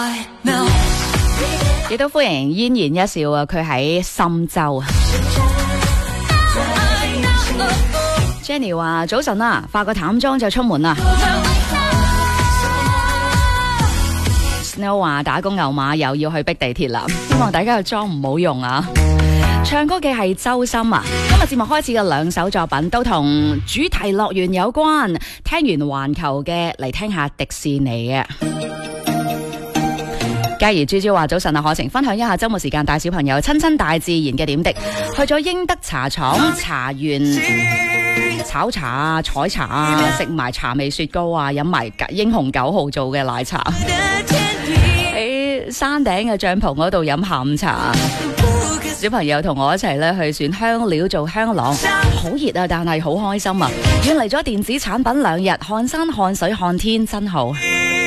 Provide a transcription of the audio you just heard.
亦都歡迎嫣然一笑啊！佢喺深州啊。Jenny 話早晨啊，化個淡妝就出門啦。Snow 話打工牛馬又要去逼地鐵啦，希望大家嘅妝唔好用啊。唱歌嘅係周深啊，今日節目開始嘅兩首作品都同主題樂園有關，聽完環球嘅嚟聽下迪士尼嘅。嘉怡豬豬話早晨啊，可晴分享一下周末時間帶小朋友親大自然嘅點滴，去咗英德茶廠茶園炒茶啊、採茶啊，食埋茶味雪糕啊，飲埋英雄9號做嘅奶茶，喺山頂嘅帳篷嗰度飲下午茶。小朋友同我一齊咧去選香料做香囊，好熱啊，但係好開心啊！遠離咗電子產品2日，看山看水看天真好。